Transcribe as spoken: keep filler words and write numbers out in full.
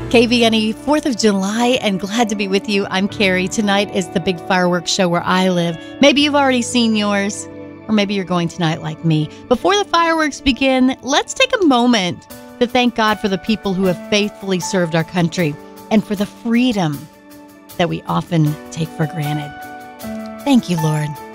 K V N E, fourth of July, and glad to be with you. I'm Carrie. Tonight is the big fireworks show where I live. Maybe you've already seen yours, or maybe you're going tonight like me. Before the fireworks begin, let's take a moment to thank God for the people who have faithfully served our country and for the freedom that we often take for granted. Thank you, Lord.